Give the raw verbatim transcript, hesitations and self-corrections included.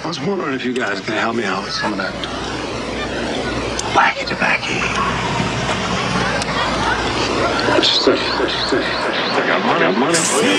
I was wondering if you guys can help me out with some of that wacky tobacco. What you say? What you say? I got money. I got money.